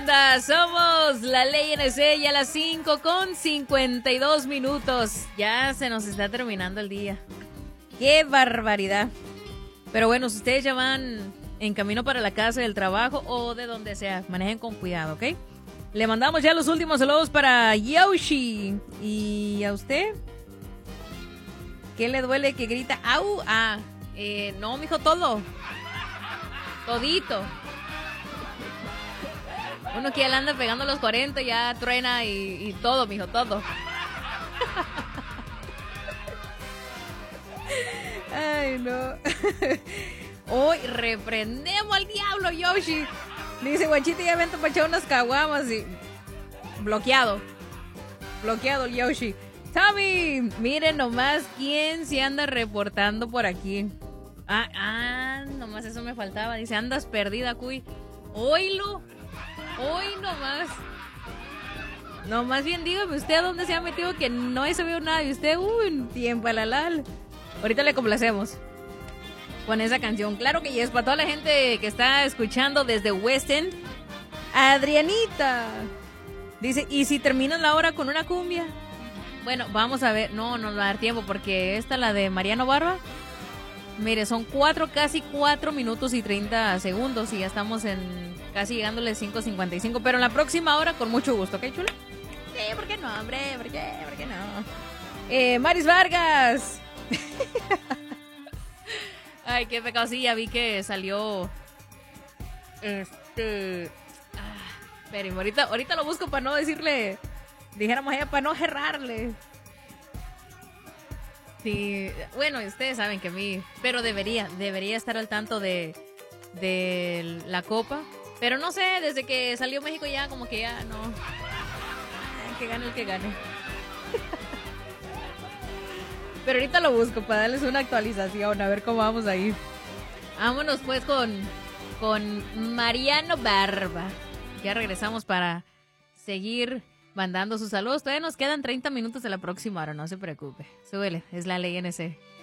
Somos la Ley NC y a las 5:52. Ya se nos está terminando el día. ¡Qué barbaridad! Pero bueno, si ustedes ya van en camino para la casa, del trabajo o de donde sea, manejen con cuidado, ¿ok? Le mandamos ya los últimos saludos para Yoshi. ¿Y a usted? ¿Qué le duele que grita? ¡Au! No, mijo, todo. Todito. Uno que ya le anda pegando los 40, ya truena y todo, mijo, todo. Ay, no. Hoy reprendemos al diablo, Yoshi. Dice, guachita, ya vente para echar unas caguamas y... Bloqueado el Yoshi. Tommy, miren nomás quién se anda reportando por aquí. Nomás eso me faltaba. Dice, andas perdida, cuy. Oílo. Hoy nomás. Nomás bien dígame usted a dónde se ha metido, que no he sabido nada de usted. Un tiempo a la lal. Ahorita le complacemos con esa canción. Claro que ya es para toda la gente que está escuchando desde West End. Adrianita dice, ¿y si terminan la hora con una cumbia? Bueno, vamos a ver. No nos va a dar tiempo porque esta, la de Mariano Barba, mire, son casi 4 minutos y 30 segundos y ya estamos casi llegándole 5:55, pero en la próxima hora con mucho gusto, ¿ok, chula? Sí, ¿por qué no, hombre? ¿Por qué no? Maris Vargas. Ay, qué pecado, sí, ya vi que salió espérenme, ahorita lo busco para no decirle, dijéramos ella, para no gerrarle. Sí, bueno, ustedes saben que a mí, pero debería estar al tanto de la Copa, pero no sé, desde que salió México ya como que ya no, que gane el que gane. Pero ahorita lo busco para darles una actualización, a ver cómo vamos ahí. Vámonos pues con Mariano Barba. Ya regresamos para seguir mandando sus saludos. Todavía nos quedan 30 minutos de la próxima hora, no se preocupe. Súbele, es la Ley NC.